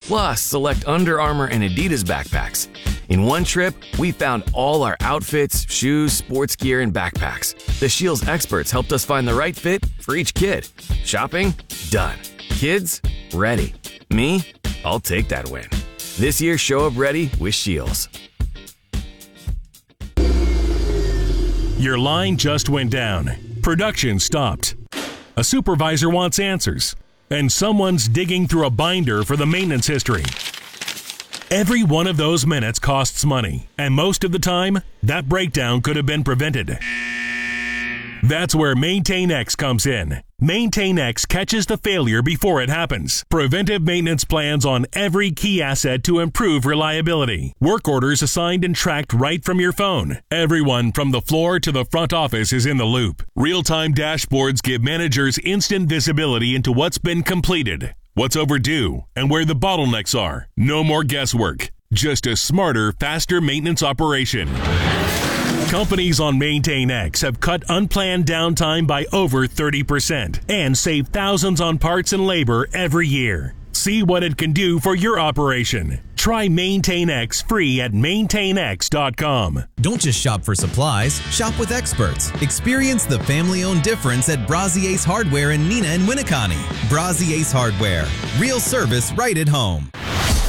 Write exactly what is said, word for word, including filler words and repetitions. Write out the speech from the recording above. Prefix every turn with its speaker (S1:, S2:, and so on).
S1: plus select Under Armour and Adidas backpacks. In one trip, we found all our outfits, shoes, sports gear, and backpacks. The Scheels experts helped us find the right fit for each kid. Shopping? Done. Kids? Ready. Me? I'll take that win. This year, show up ready with Scheels.
S2: Your line just went down. Production stopped. A supervisor wants answers. And someone's digging through a binder for the maintenance history. Every one of those minutes costs money, and most of the time, that breakdown could have been prevented. That's where MaintainX comes in. MaintainX catches the failure before it happens. Preventive maintenance plans on every key asset to improve reliability. Work orders assigned and tracked right from your phone. Everyone from the floor to the front office is in the loop. Real-time dashboards give managers instant visibility into what's been completed, what's overdue, and where the bottlenecks are. No more guesswork. Just a smarter, faster maintenance operation. Companies on MaintainX have cut unplanned downtime by over thirty percent and save thousands on parts and labor every year. See what it can do for your operation. Try MaintainX free at maintain x dot com.
S3: Don't just shop for supplies, shop with experts. Experience the family-owned difference at Brazzi Ace Hardware in Neenah and Winneconne. Brazzi Ace Hardware. Real service right at home.